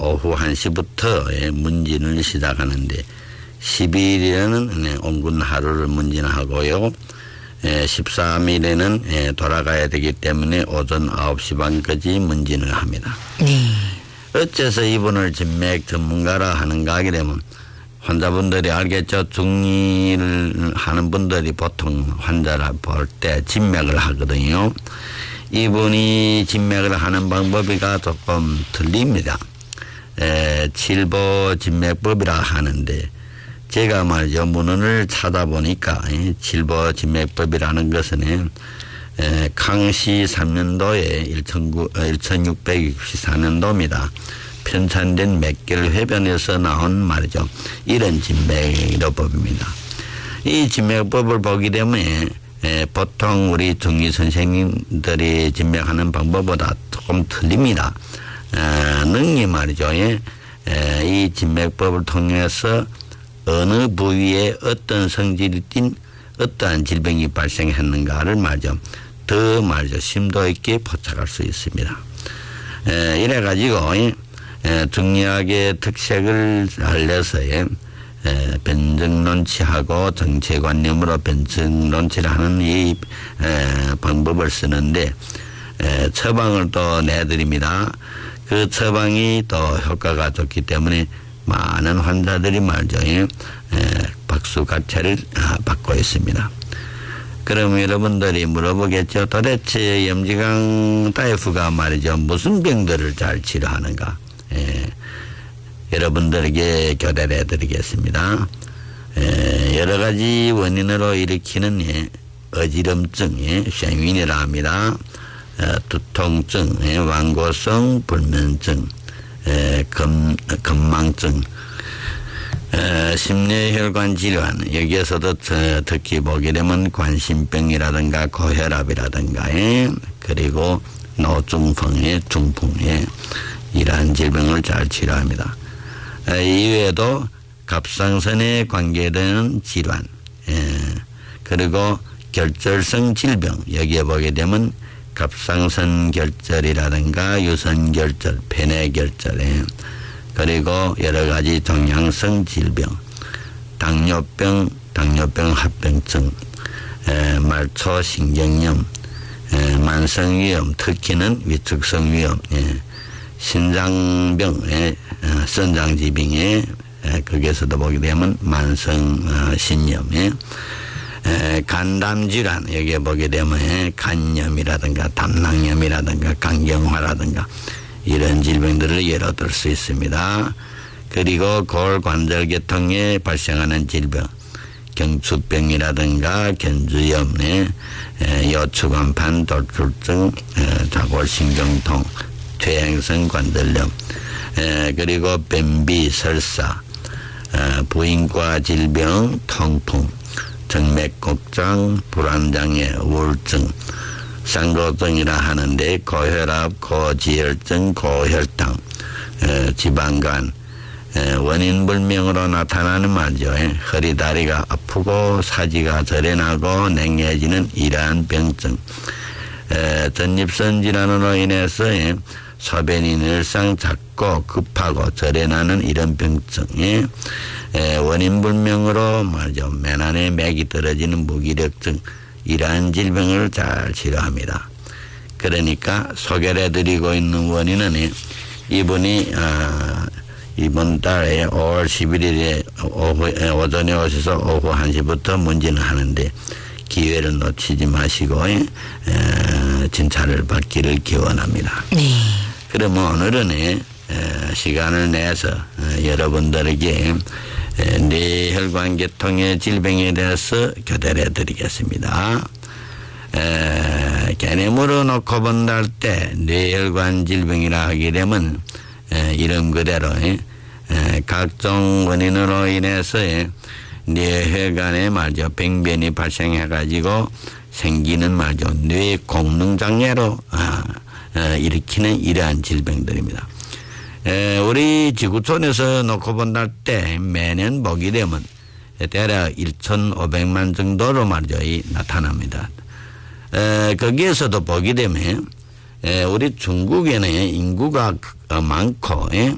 오후 1시부터 문진을 시작하는데 12일에는 온군 하루를 문진하고요. 13일에는 돌아가야 되기 때문에 오전 9시 반까지 문진을 합니다. 네. 어째서 이분을 진맥 전문가라 하는가 하게 되면 환자분들이 알겠죠. 중이를 하는 분들이 보통 환자를 볼 때 진맥을 하거든요. 이분이 진맥을 하는 방법이가 조금 틀립니다. 칠보 진맥법이라 하는데 제가 말이죠. 문헌을 찾아보니까 칠보 진맥법이라는 것은康熙 3년도에 1664년도입니다. 편찬된 맥길 회변에서 나온 말이죠. 이런 진맥법입니다. 이 진맥법을 보게 되면 보통 우리 중의 선생님들이 진맥하는 방법보다 조금 틀립니다. 능히 말이죠. 이 진맥법을 통해서 어느 부위에 어떤 성질이 띈 어떠한 질병이 발생했는가를 말이죠. 더 말이죠. 심도 있게 포착할 수 있습니다. 이래가지고 중의학의 특색을 알려서 변증론치하고 정체관념으로 변증론치를 하는 이 방법을 쓰는데 처방을 또 내드립니다. 그 처방이 또 효과가 좋기 때문에 많은 환자들이 말이죠. 박수가채를 받고 있습니다. 그럼 여러분들이 물어보겠죠. 도대체 염지강 다이프가 말이죠. 무슨 병들을 잘 치료하는가? 여러분들에게 교대를 해드리겠습니다. 여러 가지 원인으로 일으키는 어지럼증, 쉔윈이라 합니다. 두통증, 완고성 불면증, 건망증, 심뇌혈관 질환, 여기에서도 특히 보게 되면 관심병이라든가 고혈압이라든가 그리고 노중풍, 중풍 이러한 질병을 잘 치료합니다. 이외에도 갑상선에 관계되는 질환, 그리고 결절성 질병, 여기에 보게 되면 갑상선 결절이라든가 유선결절, 폐뇌결절, 그리고 여러 가지 종양성 질병, 당뇨병 합병증, 말초신경염, 만성위염, 특히는 위축성 위염, 신장병, 선장지병에 거기에서도 보게 되면 만성신염, 간담질환, 여기에 보게 되면 간염이라든가 담낭염이라든가 간경화라든가 이런 질병들을 예로 들 수 있습니다. 그리고 골관절계통에 발생하는 질병, 경추병이라든가 견주염, 요추간판 돌출증, 좌골신경통, 퇴행성 관절염, 그리고 변비, 설사, 부인과 질병, 통풍, 정맥곡장, 불안장애, 우울증, 쌍로증이라 하는데 고혈압, 고지혈증, 고혈당, 지방간, 원인불명으로 나타나는 말이죠. 허리 다리가 아프고 사지가 절해나고 냉해지는 이러한 병증, 전립선 질환으로 인해서 소변이 늘상 작고 급하고 절해나는 이런 병증, 원인불명으로 말이죠. 맨 안에 맥이 떨어지는 무기력증, 이러한 질병을 잘 치료합니다. 그러니까 소개를 해드리고 있는 원인은 이분이 이번 달에 5월 11일에 오전에 오셔서 오후 1시부터 문진을 하는데 기회를 놓치지 마시고 진찰을 받기를 기원합니다. 네. 그러면 오늘은 시간을 내서 여러분들에게 뇌혈관계통의 질병에 대해서 교대를 해드리겠습니다. 개념으로 놓고 본다할 때 뇌혈관 질병이라 하게 되면 이름 그대로 각종 원인으로 인해서 뇌혈관에 말이죠. 병변이 발생해 가지고 생기는 말이죠. 뇌功能 장애로 일으키는 이러한 질병들입니다. 우리 지구촌에서 놓고 본다 때 매년 보게 되면 대략 1,500만 정도로 말이죠. 나타납니다. 거기에서도 보게 되면 우리 중국에는 인구가 많고